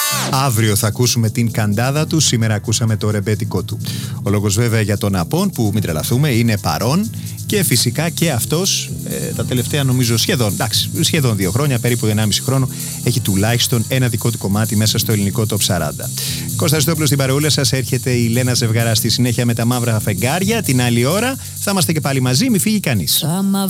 Αύριο θα ακούσουμε την καντάδα του, σήμερα ακούσαμε το ρεμπέτικο του. Ο λόγος βέβαια για τον Απόν, που μην τρελαθούμε, είναι παρόν και φυσικά και αυτός τα τελευταία νομίζω σχεδόν 2 χρόνια, περίπου 1,5 χρόνο, έχει τουλάχιστον ένα δικό του κομμάτι μέσα στο ελληνικό Top 40. Κώστας Στόπλος στην παρεούλα σας, έρχεται η Λένα Ζευγαρά στη συνέχεια με τα μαύρα φεγγάρια. Την άλλη ώρα θα είμαστε και πάλι μαζί, μη φύγει κανείς.